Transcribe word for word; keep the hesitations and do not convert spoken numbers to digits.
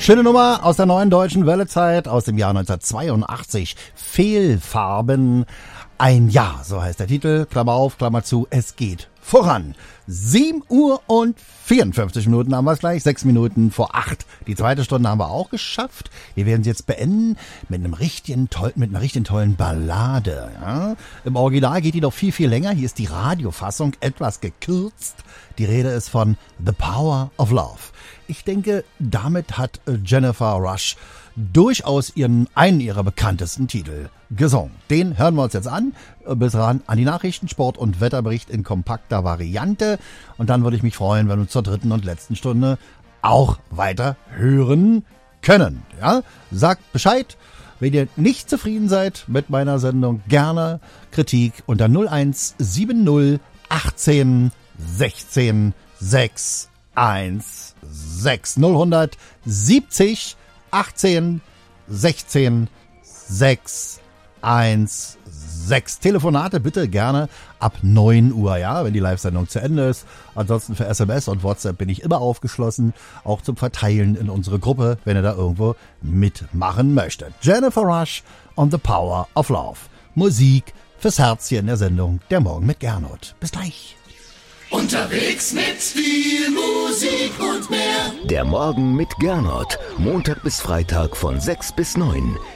Schöne Nummer aus der neuen deutschen Wellezeit aus dem Jahr neunzehnhundertzweiundachtzig. Fehlfarben. Ein Jahr, so heißt der Titel. Klammer auf, Klammer zu, es geht voran. sieben Uhr und vierundfünfzig Minuten haben wir es gleich. Sechs Minuten vor acht. Die zweite Stunde haben wir auch geschafft. Wir werden sie jetzt beenden mit einem richtigen toll, mit einer richtig tollen Ballade. Ja? Im Original geht die doch viel, viel länger. Hier ist die Radiofassung etwas gekürzt. Die Rede ist von The Power of Love. Ich denke, damit hat Jennifer Rush durchaus ihren, einen ihrer bekanntesten Titel gesungen. Den hören wir uns jetzt an. Bis dahin an die Nachrichten, Sport und Wetterbericht in kompakter Variante. Und dann würde ich mich freuen, wenn wir uns zur dritten und letzten Stunde auch weiter hören können. Ja? Sagt Bescheid. Wenn ihr nicht zufrieden seid mit meiner Sendung, gerne Kritik unter null eins sieben null achtzehn sechzehn sechs eins sechs null siebzig achtzehn sechzehn sechs eins sechs. Telefonate bitte gerne ab neun Uhr, ja, wenn die Live-Sendung zu Ende ist. Ansonsten für S M S und WhatsApp bin ich immer aufgeschlossen, auch zum Verteilen in unsere Gruppe, wenn ihr da irgendwo mitmachen möchtet. Jennifer Rush on The Power of Love. Musik fürs Herz hier in der Sendung Der Morgen mit Gernot. Bis gleich. Unterwegs mit viel Musik und mehr. Der Morgen mit Gernot. Montag bis Freitag von sechs bis neun.